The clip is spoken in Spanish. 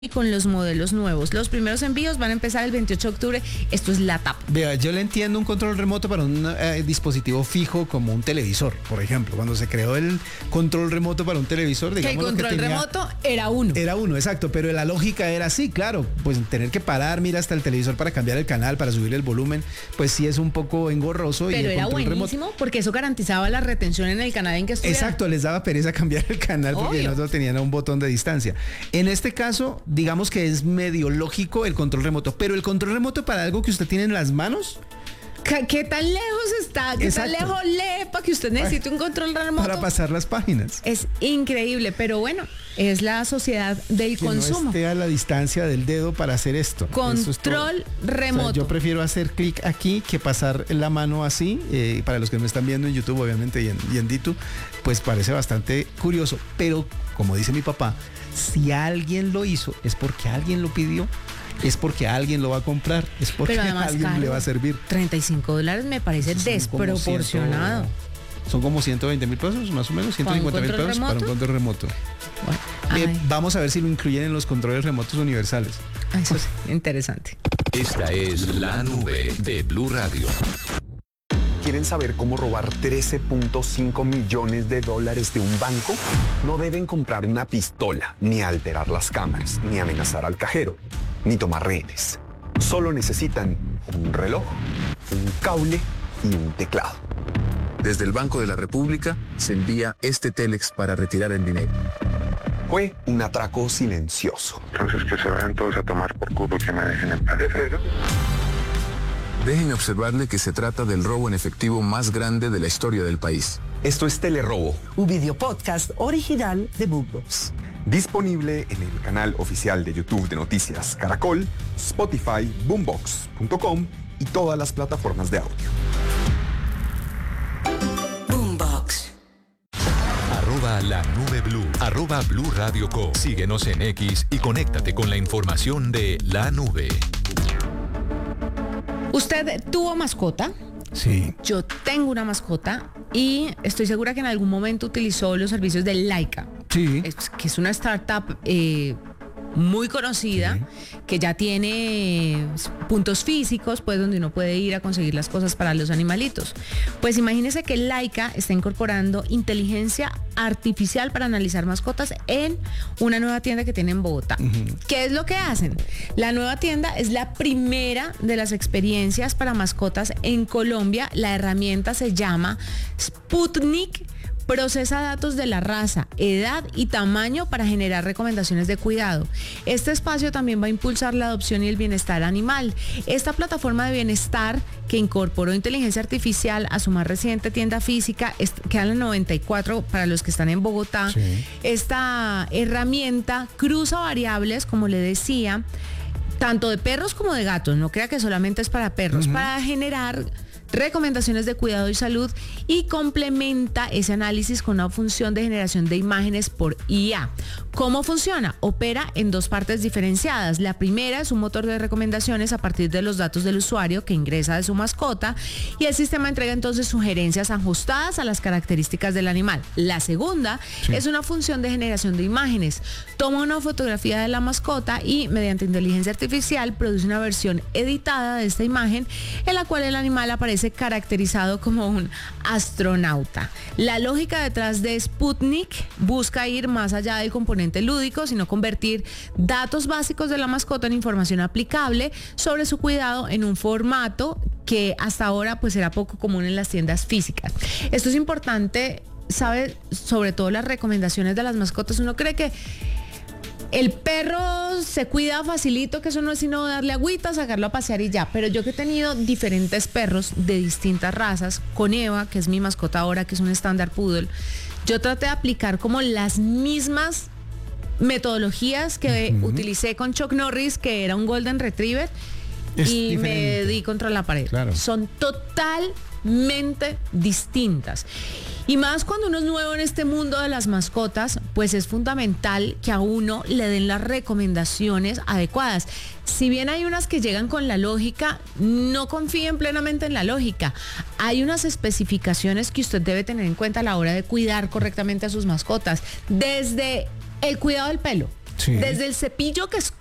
y con los modelos nuevos. Los primeros envíos van a empezar el 28 de octubre. Esto es la tapa. Vea, yo le entiendo un control remoto para un dispositivo fijo como un televisor, por ejemplo. Cuando se creó el control remoto para un televisor, digamos, que el control remoto era uno. Era uno, exacto, pero la lógica era así, claro, pues tener que parar, mira, hasta el televisor para cambiar el canal, para subir el volumen, pues sí es un poco engorroso. Pero y el era buenísimo remoto, porque eso garantizaba la retención en el canal en que estuviera. Exacto, les daba pereza cambiar el canal porque no tenían un botón de distancia. En este caso, digamos que es medio lógico el control remoto, pero el control remoto para algo que usted tiene en las manos. ¿Qué tan lejos está? ¿Qué tan lejos lee para que usted necesite un control remoto? Para pasar las páginas. Es increíble, pero bueno, es la sociedad del consumo. No esté a la distancia del dedo para hacer esto. Control remoto. O sea, yo prefiero hacer clic aquí que pasar la mano así. Para los que me están viendo en YouTube, obviamente, y en Ditu, pues parece bastante curioso. Pero, como dice mi papá, si alguien lo hizo, es porque alguien lo pidió. Es porque alguien lo va a comprar, es porque además, a alguien le va a servir. $35 me parece desproporcionado. Son como 120 mil pesos, más o menos, 150 mil pesos para un control remoto. Bueno, vamos a ver si lo incluyen en los controles remotos universales. Eso es interesante. Esta es La Nube de Blue Radio. ¿Quieren saber cómo robar $13.5 millones de un banco? No deben comprar una pistola, ni alterar las cámaras, ni amenazar al cajero, ni tomar rehenes. Solo necesitan un reloj, un cable y un teclado. Desde el Banco de la República se envía este Telex para retirar el dinero. Fue un atraco silencioso. Entonces que se vayan todos a tomar por culo y que me dejen en paz. Déjenme observarle que se trata del robo en efectivo más grande de la historia del país. Esto es Telerobo, un video podcast original de Boombox. Disponible en el canal oficial de YouTube de Noticias Caracol, Spotify, Boombox.com y todas las plataformas de audio. Boombox. @La Nube Blue, @Blue Radio Co. Síguenos en X y conéctate con la información de La Nube. ¿Usted tuvo mascota? Sí. Yo tengo una mascota y estoy segura que en algún momento utilizó los servicios de Laika. Sí. Que es una startup muy conocida, que ya tiene puntos físicos, pues donde uno puede ir a conseguir las cosas para los animalitos. Pues imagínese que Laika está incorporando inteligencia artificial para analizar mascotas en una nueva tienda que tiene en Bogotá. ¿Qué es lo que hacen? La nueva tienda es la primera de las experiencias para mascotas en Colombia. La herramienta se llama Sputnik. Procesa datos de la raza, edad y tamaño para generar recomendaciones de cuidado. Este espacio también va a impulsar la adopción y el bienestar animal. Esta plataforma de bienestar que incorporó inteligencia artificial a su más reciente tienda física, queda en la 94 para los que están en Bogotá. Sí. Esta herramienta cruza variables, como le decía, tanto de perros como de gatos. No crea que solamente es para perros, para generar recomendaciones de cuidado y salud, y complementa ese análisis con una función de generación de imágenes por IA. ¿Cómo funciona? Opera en dos partes diferenciadas. La primera es un motor de recomendaciones a partir de los datos del usuario que ingresa de su mascota, y el sistema entrega entonces sugerencias ajustadas a las características del animal. La segunda es una función de generación de imágenes. Toma una fotografía de la mascota y mediante inteligencia artificial produce una versión editada de esta imagen en la cual el animal aparece caracterizado como un astronauta. La lógica detrás de Sputnik busca ir más allá del componente lúdico, sino convertir datos básicos de la mascota en información aplicable sobre su cuidado en un formato que hasta ahora pues era poco común en las tiendas físicas. Esto es importante, ¿sabe? Sobre todo las recomendaciones de las mascotas. Uno cree que el perro se cuida facilito, que eso no es sino darle agüita, sacarlo a pasear y ya. Pero yo que he tenido diferentes perros de distintas razas, con Eva, que es mi mascota ahora, que es un estándar poodle, yo traté de aplicar como las mismas metodologías que utilicé con Chuck Norris, que era un Golden Retriever, y me di contra la pared. Claro. Son totalmente distintas. Y más cuando uno es nuevo en este mundo de las mascotas, pues es fundamental que a uno le den las recomendaciones adecuadas. Si bien hay unas que llegan con la lógica, no confíen plenamente en la lógica. Hay unas especificaciones que usted debe tener en cuenta a la hora de cuidar correctamente a sus mascotas. Desde el cuidado del pelo. Sí. Desde el cepillo